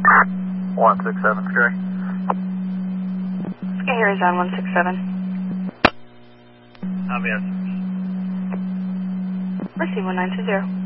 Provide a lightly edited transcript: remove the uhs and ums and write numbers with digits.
167, Sky. Sky here is on 167. Obvious. Mercy 1920.